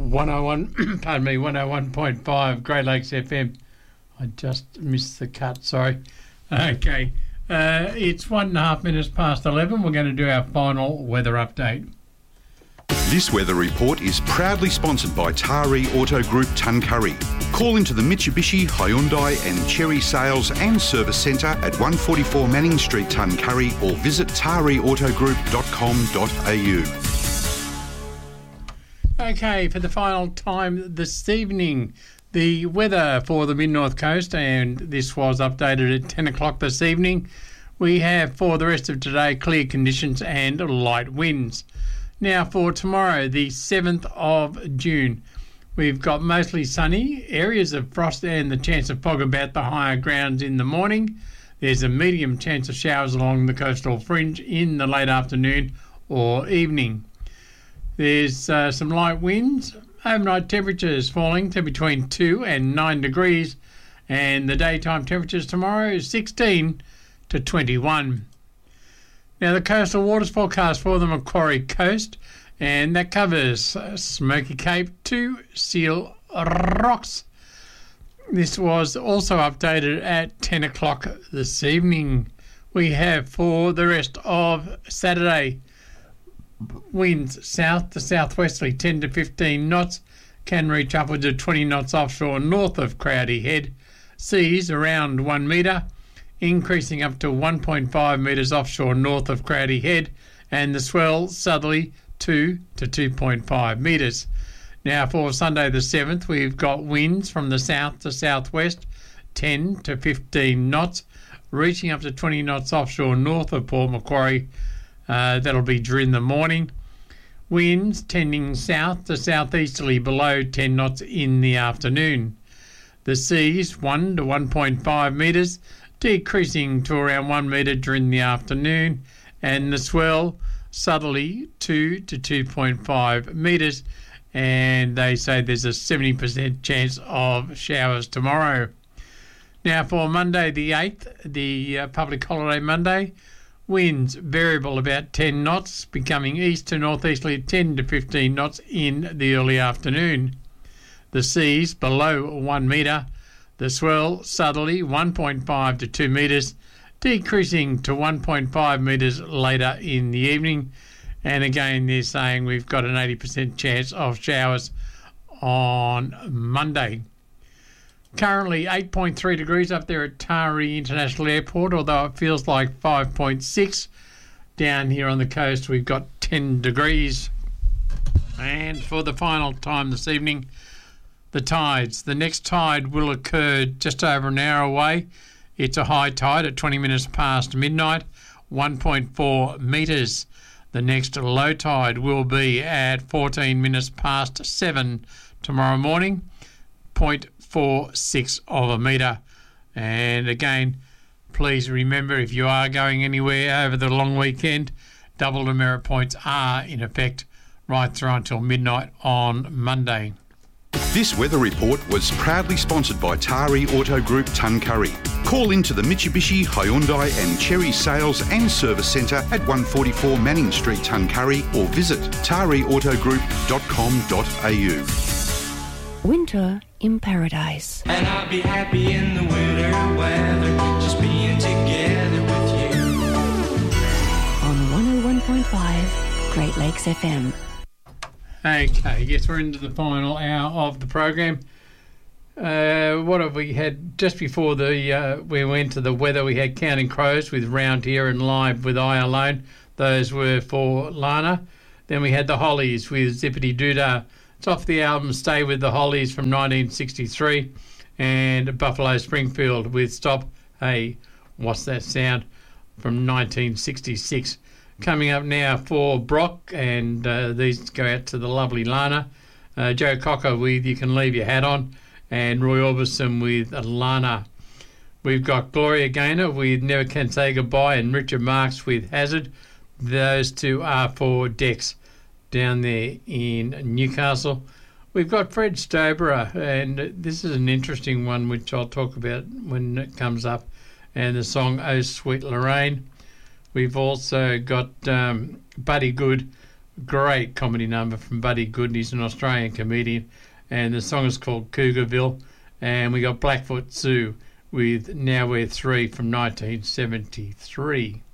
101, pardon me, 101.5 Great Lakes FM. I just missed the cut, sorry. Okay, it's 1.5 minutes past 11. We're going to do our final weather update. This weather report is proudly sponsored by Tari Auto Group Tuncurry. Call into the Mitsubishi, Hyundai and Cherry Sales and Service Centre at 144 Manning Street, Tuncurry, or visit tariautogroup.com.au. Okay, for the final time this evening, the weather for the Mid-North Coast, and this was updated at 10 o'clock this evening. We have for the rest of today clear conditions and light winds. Now for tomorrow, the 7th of June, we've got mostly sunny, areas of frost and the chance of fog about the higher grounds in the morning. There's a medium chance of showers along the coastal fringe in the late afternoon or evening. There's some light winds. Overnight temperatures falling to between 2 and 9 degrees, and the daytime temperatures tomorrow is 16 to 21. Now the coastal waters forecast for the Macquarie Coast, and that covers Smoky Cape to Seal Rocks. This was also updated at 10 o'clock this evening. We have for the rest of Saturday, winds south to southwesterly 10 to 15 knots, can reach upwards of 20 knots offshore north of Crowdy Head. Seas around 1 metre, increasing up to 1.5 metres offshore north of Crowdy Head, and the swell southerly 2 to 2.5 metres. Now for Sunday the 7th, we've got winds from the south to southwest 10 to 15 knots, reaching up to 20 knots offshore north of Port Macquarie. That'll be during the morning. Winds tending south to southeasterly below 10 knots in the afternoon. The seas 1 to 1.5 metres, decreasing to around 1 metre during the afternoon, and the swell southerly 2 to 2.5 metres, and they say there's a 70% chance of showers tomorrow. Now for Monday the 8th, the public holiday Monday, winds variable about 10 knots, becoming east to northeasterly 10 to 15 knots in the early afternoon. The seas below 1 metre, the swell southerly 1.5 to 2 metres, decreasing to 1.5 metres later in the evening. And again, they're saying we've got an 80% chance of showers on Monday. Currently 8.3 degrees up there at Tari International Airport, although it feels like 5.6. Down here on the coast, we've got 10 degrees. And for the final time this evening, the tides. The next tide will occur just over an hour away. It's a high tide at 20 minutes past midnight, 1.4 metres. The next low tide will be at 14 minutes past 7 tomorrow morning, 0.46 of a metre. And again, please remember, if you are going anywhere over the long weekend, double demerit points are in effect right through until midnight on Monday. This weather report was proudly sponsored by Tari Auto Group Tuncurry. Call into the Mitsubishi, Hyundai and Cherry Sales and Service Centre at 144 Manning Street, Tuncurry, or visit tariautogroup.com.au. Winter in Paradise. And I'll be happy in the winter weather, just being together with you. On 101.5 Great Lakes FM. Okay, yes, we're into the final hour of the program. What have we had just before we went to the weather? We had Counting Crows with Round Here and Live with I Alone. Those were for Lana. Then we had the Hollies with Zippity Doodah. It's off the album Stay With The Hollies from 1963. And Buffalo Springfield with Stop, Hey, What's That Sound from 1966. Coming up now for Brock, and these go out to the lovely Lana. Joe Cocker with You Can Leave Your Hat On, and Roy Orbison with Lana. We've got Gloria Gaynor with Never Can Say Goodbye, and Richard Marx with Hazard. Those two are for Dex down there in Newcastle. We've got Fred Stoberer, and this is an interesting one which I'll talk about when it comes up, and the song Oh Sweet Lorraine. We've also got Buddy Good great comedy number from Buddy Good. He's an Australian comedian, and the song is called Cougarville. And we got Blackfoot Zoo with Now We're Three from 1973.